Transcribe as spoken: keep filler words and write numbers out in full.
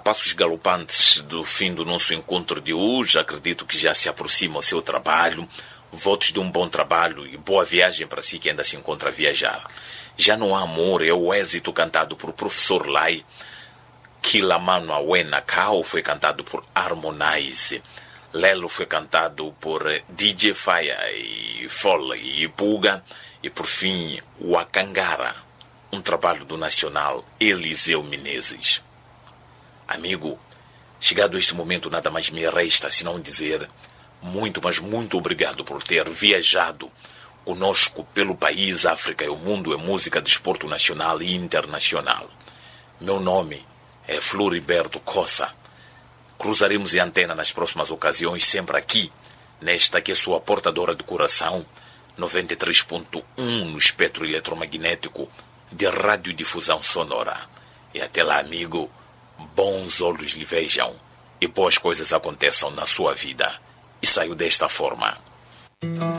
passos galopantes do fim do nosso encontro de hoje. Acredito que já se aproxima o seu trabalho. Votos de um bom trabalho e boa viagem para si que ainda se encontra a viajar. Já não há amor é o êxito cantado por Professor Lai. Kila Mano Awena Kao foi cantado por Harmonize. Lelo foi cantado por D J Faya e Foley e Puga. E por fim, o Akangara, um trabalho do nacional Eliseu Menezes. Amigo, chegado este momento nada mais me resta senão dizer muito, mas muito obrigado por ter viajado conosco pelo país, África e o mundo em música, desporto nacional e internacional. Meu nome é Floriberto Cossa. Cruzaremos em antena nas próximas ocasiões, sempre aqui, nesta que é sua portadora de coração, noventa e três ponto um no espectro eletromagnético de radiodifusão sonora. E até lá, amigo, bons olhos lhe vejam e boas coisas aconteçam na sua vida. E saiu desta forma.